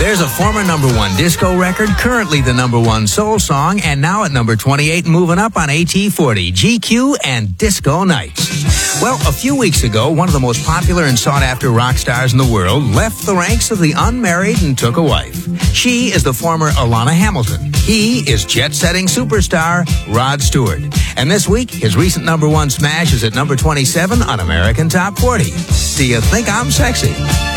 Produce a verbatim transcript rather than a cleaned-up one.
There's a former number one disco record, currently the number one soul song, and now at number twenty-eight, moving up on A T forty, G Q and Disco Nights. Well, a few weeks ago, one of the most popular and sought-after rock stars in the world left the ranks of the unmarried and took a wife. She is the former Alana Hamilton. He is jet-setting superstar Rod Stewart. And this week, his recent number one smash is at number twenty-seven on American Top forty. Do you think I'm sexy?